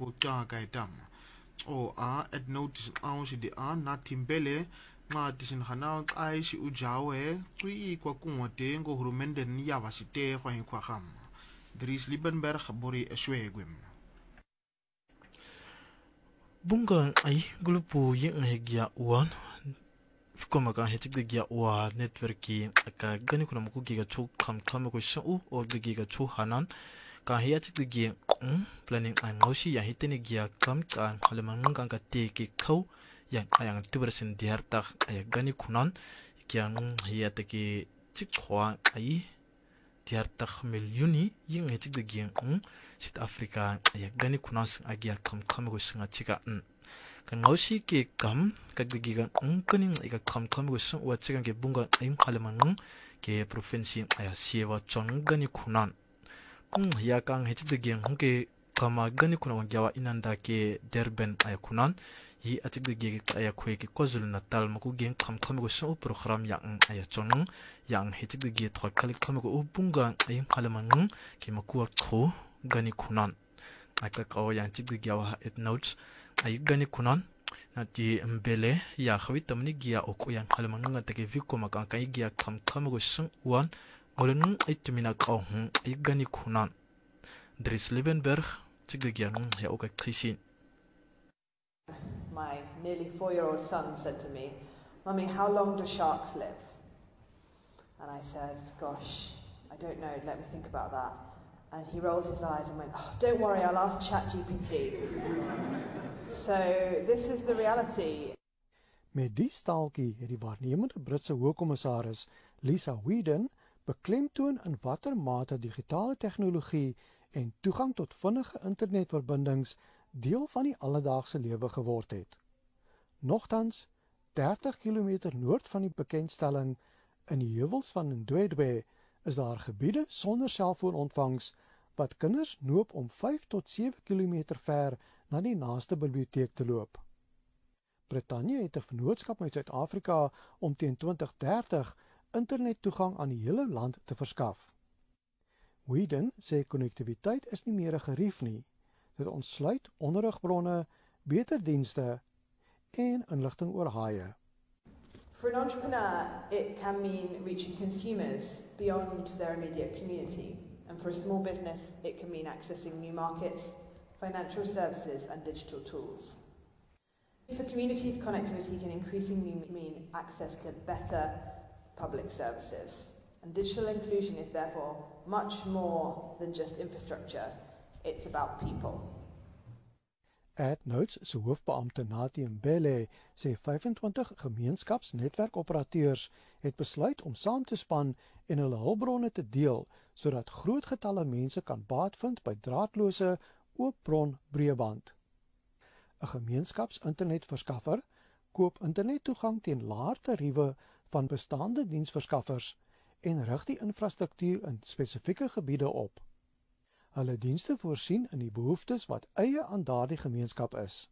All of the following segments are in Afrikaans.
ko tjaka itam. O et notice aansi de na timbele nga tisin khana ai si ujawe tui kwa kunwate ngo hurumende ni yavasite kwa hinkwa kham. Dries Liebenberg bori eswegwim. Bunga ai gulupu ying hegia wan Fikoma kan hetik de gia wa networki ka gani kuna muku giga chu kam ko shu o de giga chu hanan ka hiya tik de gia planning an ngoshi ya hiteni gia kam kan haleman kan ka te ki khau yang ayang tibersin diar tak ay gani kunan kyang hiya te ki chik khwa ai diar tak milyuni ying hetik de gia South Africa ay gani kunan agia kam ko singa chika kan ngoshi ki kam kagdigigan kaning ika kam ko sung wa chigan ke bunga aim halaman ke provinsi aya siewa chon gani kunan ya kang hechigdigian ke kama gani kunan gyawa inanda ke Durban aya kunan yi atigdigi aya khwe ki KwaZulu Natal maku gen kam ko sung program yang aya chon yang hechigdigi thokali kam ko bunga aim halaman ke makuwa kho gani kunan aka ko yang chigdigiawa et notes ay gani kunan nati mbele ya khawit tamni gia oko yang halaman nga take viko makang kai gia kam ko sung wan ngolun ay tumina ka ay gani kunan Dries Liebenberg tigde gia ya oka krisin. My nearly 4-year-old son said to me, "Mummy, how long do sharks live?" And I said, "Gosh, I don't know, let me think about that." And he rolled his eyes and went, "Oh, don't worry, I'll ask ChatGPT." So this is the reality. Met die staaltjie het die waarnemende Britse hoofkommissaris Lisa Whedon beklemtoon in watter mate digitale tegnologie en toegang tot vinnige internetverbindings deel van die alledaagse lewe geword het. Nogtans, 30 km noord van die bekendstelling in die heuwels van Ndwedwe is daar gebiede sonder selfoonontvangs wat kinders noop om 5 tot 7 km ver na die naaste biblioteek te loop. Brittanje het 'n vennootskap met Suid-Afrika om teen 2030 internettoegang aan die hele land te verskaf. Whedon sê konnektiwiteit is nie meer 'n gerief nie. Dit ontsluit onderrigbronne, beter dienste en inligting oor haie. For an entrepreneur, it can mean reaching consumers beyond their immediate community. And for a small business, it can mean accessing new markets, financial services and digital tools. For communities, connectivity can increasingly mean access to better public services. And digital inclusion is therefore much more than just infrastructure. It's about people. AdNotes se hoofbeampte Nathi Mbele sê 25 gemeenskapsnetwerkoperateurs het besluit om saam te span en hulle hulpbronne te deel sodat groot getalle mense kan baat vind by draadlose oopbron breëband. 'n Gemeenskapsinternetverskaffer koop internettoegang teen laer tariewe van bestaande diensverskaffers en rig die infrastruktuur in spesifieke gebiede op. Hulle dienste voorsien in die behoeftes wat eie aan daardie gemeenskap is.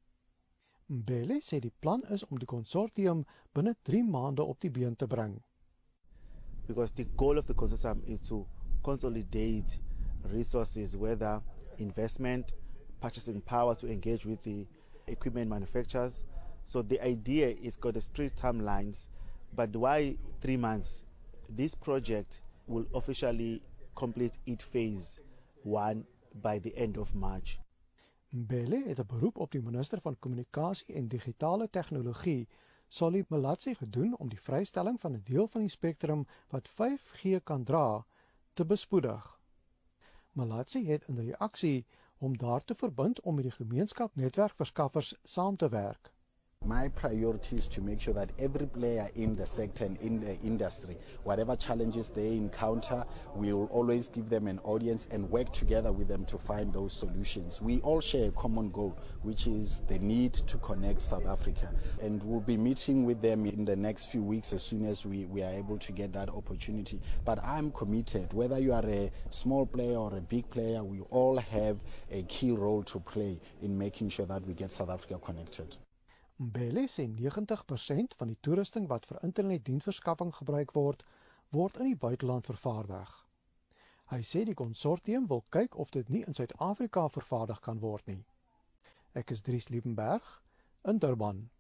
Mbele sê die plan is om die konsortium binne 3 maande op die been te bring. Because the goal of the consortium is to consolidate resources, whether investment, purchasing power to engage with the equipment manufacturers. So the idea is got a strict timelines, but why 3 months? This project will officially complete its phase 1 by the end of March. Mbele het 'n beroep op die minister van Kommunikasie en Digitale Tegnologie, Solly Malatsi, gedoen om die vrystelling van 'n deel van die spektrum wat 5G kan dra, te bespoedig. Malatsi het in reaksie hom daartoe verbind om met die gemeenskapsnetwerkverskaffers saam te werk. My priority is to make sure that every player in the sector and in the industry, whatever challenges they encounter, we will always give them an audience and work together with them to find those solutions. We all share a common goal, which is the need to connect South Africa. And we'll be meeting with them in the next few weeks as soon as we are able to get that opportunity. But I'm committed, whether you are a small player or a big player, we all have a key role to play in making sure that we get South Africa connected. Mbele sê 90% van die toerusting wat vir internetdiensverskaffing gebruik word in die buiteland vervaardig. Hy sê die konsortium wil kyk of dit nie in Suid-Afrika vervaardig kan word nie. Ek is Dries Liebenberg in Durban.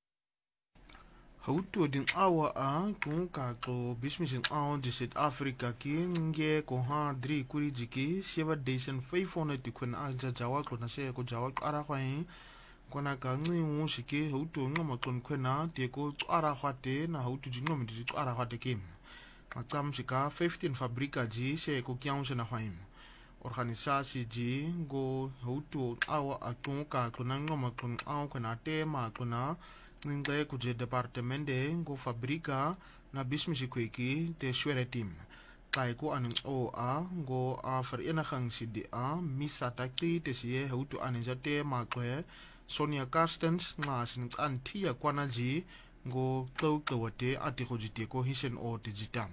Houtu din awa a kung kako business in awa di South Africa ki nge ko ha dri kuri jiki 7,500 ti kun a jawa ko na se ko jawa ara kwa hin kona ka ngi ngu shiki houtu ngoma kon kwena te ko ara kwa te na houtu jingom di ara kwa te kim makam shika 15 fabrika ji se ko kyang se na kwa hin organisasi ji go houtu awa a kung kako na ngoma kon awa kwena te ma kona nge kuje departemente go fabrika na business kweki te swere team kai ko aning o a go a vereniging CDA misataki te sie houtu anjate makwe Sonia Carstens nga sin antia kwanaji go tawte ati kujite ko hisen o te jitam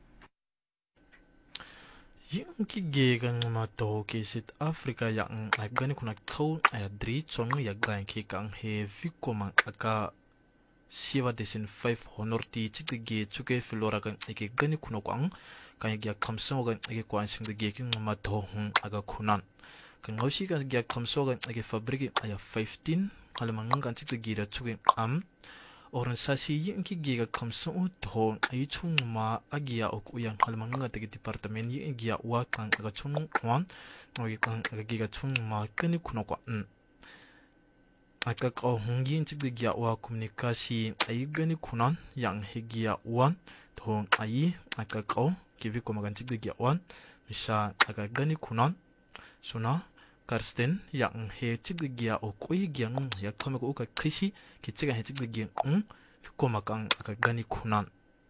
Yung kigegan nga to ki South Africa yang agani kunak tau ay dri chong yagdan ki kang he vikoma aka 7,500 chikdige chuke filora kan eke gani kunokwang kan yagya kamso kan eke kwan singdige ki nga to aga kunan kan ngaushi kan yagya kamso kan eke fabriki aya 15 kalamangang kan chikdige da chuke organisasi yung kigiga kamso to ay chung ma agia ok uyang kalamangang tege departement yung agia wa kan aga chung wan ngagi kan agiga chung ma gani kunokwan Akak yin chikdigia wa komunikasi ay gani kunan yang higia wan to ay akak kivi komagan chikdigia wan misha akak gani kunan suna Karsten yang he chikdigia o koi giang yak kamako uka krisi kitsiga he chikdigia komagan akak gani kunan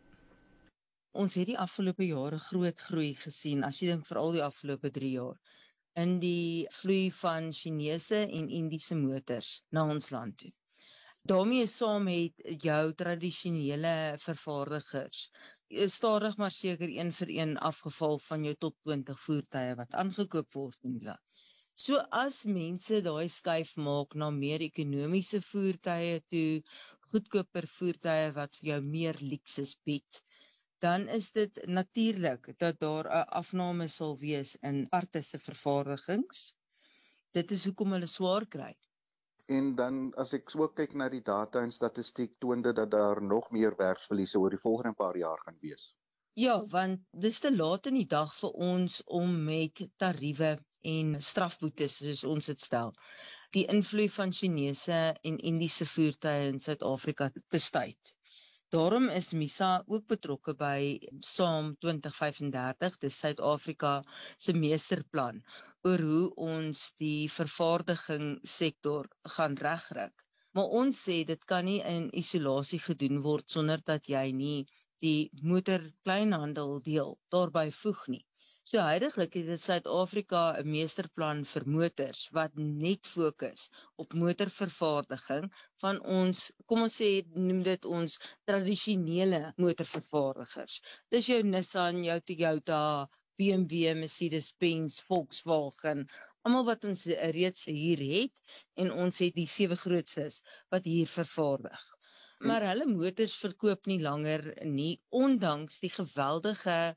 Ons het die afgelope jare groot groei gesien as jy dink veral die afgelope 3 jaar. In die vloei van Chinese en Indiese motors na ons land toe. Daarmee saam het jou tradisionele vervaardigers stadig maar seker een vir een afgeval van jou top 20 voertuie wat aangekoop word in die land. So as mense daai skuif maak na meer ekonomiese voertuie toe, goedkoper voertuie wat vir jou meer luksus bied, dan is dit natuurlik dat daar 'n afname sal wees in aparte se vervaardigings. Dit is hoekom hulle swaar kry. En dan as ek ook kyk na die data en statistiek toon dit dat daar nog meer werksverliese oor die volgende paar jaar gaan wees. Ja, want dis te laat in die dag vir ons om met tariewe en strafboetes soos ons dit stel, die invloed van Chinese en Indiese voertuie in Suid-Afrika te stuit. Daarom is MISA ook betrokke by SAAM 2035, dis Suid-Afrika se meesterplan, oor hoe ons die vervaardigingssektor gaan regryk. Maar ons sê dit kan nie in isolasie gedoen word sonder dat jy nie die motorkleinhandel deel daarbey voeg nie. So huidiglik het Suid-Afrika 'n meesterplan vir motors wat net fokus op motorvervaardiging van ons, kom ons sê, noem dit ons tradisionele motorvervaardigers. Dis jou Nissan, jou Toyota, BMW, Mercedes-Benz, Volkswagen, almal wat ons reeds hier het en ons het die 7 grootstes wat hier vervaardig. Maar hulle motors verkoop nie langer nie, ondanks die geweldige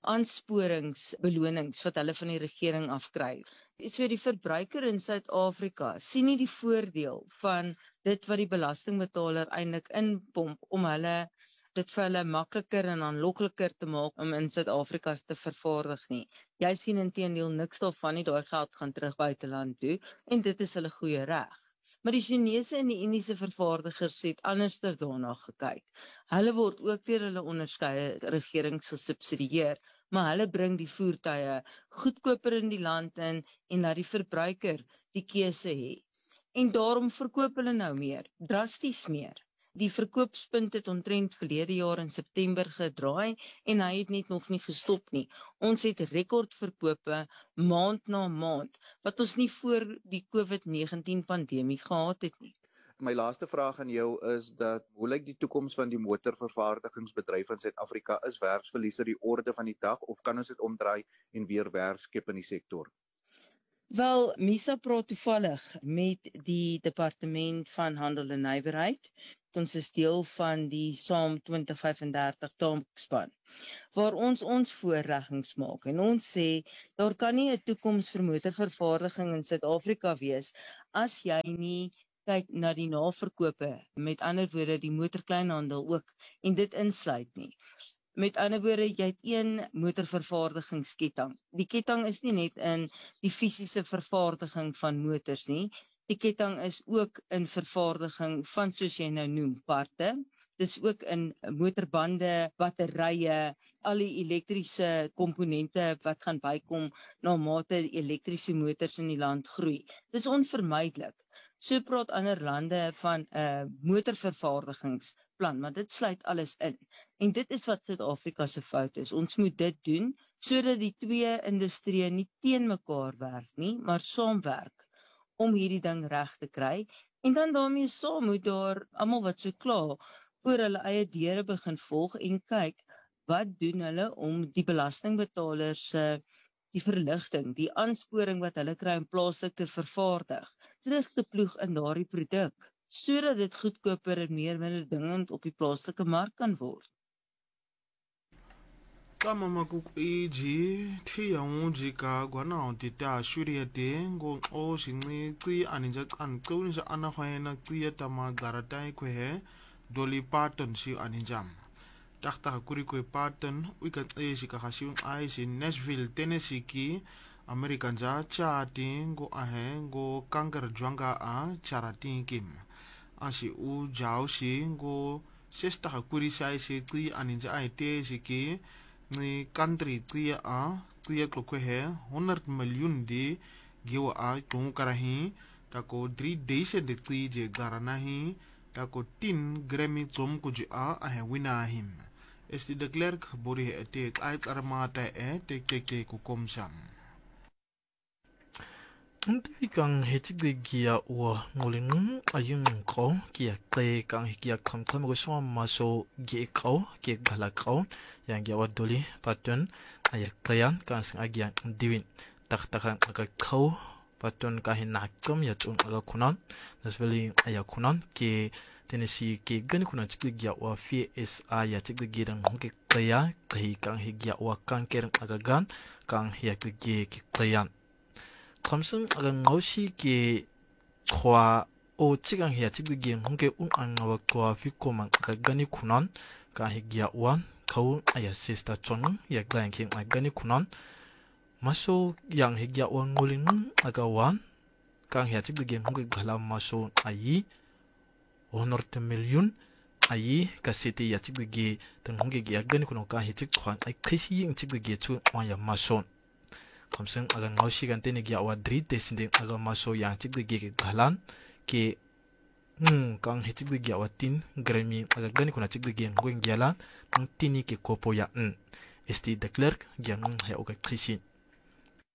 aansporingsbelonings wat hulle van die regering afkry. So die verbruiker in Suid-Afrika sien nie die voordeel van dit wat die belastingbetaler eintlik inpomp om hulle dit vir hulle makliker en aanlokliker te maak om in Suid-Afrika te vervaardig nie. Jy sien inteendeel niks daarvan nie, daai geld gaan terug buiteland toe en dit is hulle goeie reg. Maar die Chinese en die Indiese vervaardigers het anderster daarna gekyk. Hulle word ook deur hulle onderskeie regerings gesubsidieer, maar hulle bring die voertuie goedkoper in die land in en laat die verbruiker die keuse hê. En daarom verkoop hulle nou meer, drasties meer. Die verkoopspunt het omtrent verlede jaar in September gedraai en hy het net nog nie gestop nie. Ons het rekordverkope maand na maand, wat ons nie voor die COVID-19 pandemie gehad het nie. My laaste vraag aan jou is dat hoe lyk die toekoms van die motorvervaardigingsbedryf in Suid-Afrika? Is werksverliese die orde van die dag of kan ons dit omdraai en weer werk skep in die sektor? Wel, MISA praat toevallig met die Departement van Handel en Nywerheid. Ons is deel van die SAAM 2035 taakspan, waar ons voorleggings maak. En ons sê, daar kan nie 'n toekoms vir motorvervaardiging in Suid-Afrika wees as jy nie kyk na die naverkope, met ander woorde die motorkleinhandel ook, en dit insluit nie. Met ander woorde, jy het een motorvervaardigingsketting. Die ketting is nie net in die fisiese vervaardiging van motors nie. Die ketting is ook in vervaardiging van, soos jy nou noem, parte. Dis ook in motorbande, batterye, al die elektriese komponente wat gaan bykom na mate die elektriese motors in die land groei. Dis onvermydelik. So praat ander lande van 'n motorvervaardigingsplan, maar dit sluit alles in. En dit is wat Suid-Afrika se fout is. Ons moet dit doen sodat die twee industrieë nie teen mekaar werk nie, maar saamwerk om hierdie ding reg te kry. En dan daarmee saam moet daar almal wat so kla oor hulle eie deure begin volg en kyk wat doen hulle om die belastingbetalers se die verligting, die aansporing wat hulle kry om plaaslik te vervaardig, terug te ploeg in daardie produk, sodat dit goedkoper en meer mededingend op die plaaslike mark kan word. Kama makuk iji thiya nguji ka gwana tita shuri te ngo o shingi ti aninja kan kunisha anahena ti tama garatai kwe Dolly Parton si aninjam. Takta kuri kwe Parton wikan shika hasiun ice in Nashville, Tennessee ki American ja chati ngo ahe ngo kanker jwanga a charati kim. Asi u jao si ngo sesta kuri sai si ti aninja ai te si ki ni country tia klokwe he 100 million di giwa a kung karahi tako 3 days de ti je garanahi tako 10 Grammy tom kuji a he wina him. Esti de Klerk bori he tek uit armata tek kukomsam. Hindi kang hetik de gia wa ngolin ayun ko kia kle kang kia kam ko so maso ge ko ke gala ko yang gia wa Dolly Parton ayak klayan kan sang agya diwin taktakan aga ko Parton ka hinakom ya tun aga kunan nasveli ayak kunan ke Tennessee ke gan kunan tik gia wa FSA ya tik de gidan ke klaya kai kang higya wa kan ker aga gan kang hiyak ge ke klayan Thompson agang ngausi ke kwa o chigang hia chigdi hongke ang wa kwa fiko mang gani kunan ka higya wan kau aya sister chon ya glan king gani kunan maso yang higya wan ngulin aga wan ka hia chigdi hongke gala maso ayi 100 million ayi ka city ya chigdi tang hongke ya gani kunan ka hi chig kwan ai kaisi ying chigdi chu ya maso Thompson agan ngausi kan tene gia wa dri tesinde aga maso yang chik de ge galan ke kang hechik de gia wa tin Grammy aga gani kuna chik de ge ngoing giala tini ke kopo ya esti de Klerk gyang he oga krisin